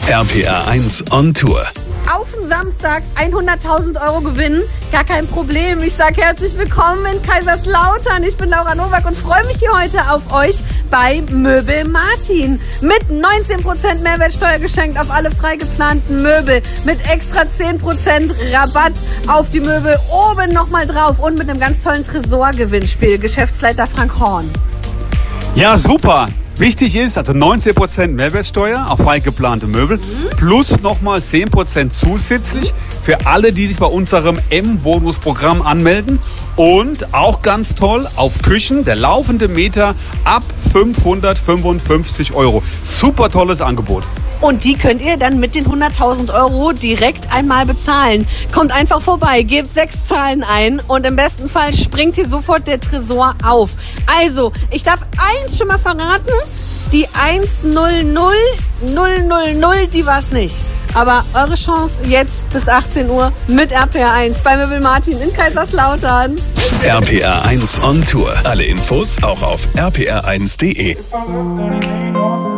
RPR 1 on Tour. Auf den Samstag 100.000 Euro gewinnen, gar kein Problem. Ich sage herzlich willkommen in Kaiserslautern. Ich bin Laura Nowak und freue mich hier heute auf euch bei Möbel Martin. Mit 19% Mehrwertsteuer geschenkt auf alle frei geplanten Möbel. Mit extra 10% Rabatt auf die Möbel oben nochmal drauf. Und mit einem ganz tollen Tresorgewinnspiel. Geschäftsleiter Frank Horn. Ja, super. Wichtig ist, also 19% Mehrwertsteuer auf frei geplante Möbel plus nochmal 10% zusätzlich für alle, die sich bei unserem M-Bonus-Programm anmelden. Und auch ganz toll, auf Küchen der laufende Meter ab 555 Euro. Super tolles Angebot. Und die könnt ihr dann mit den 100.000 Euro direkt einmal bezahlen. Kommt einfach vorbei, gebt 6 Zahlen ein und im besten Fall springt hier sofort der Tresor auf. Also, ich darf eins schon mal verraten, die 100000, die war's nicht. Aber eure Chance jetzt bis 18 Uhr mit RPR 1 bei Möbel Martin in Kaiserslautern. RPR 1 on Tour. Alle Infos auch auf rpr1.de.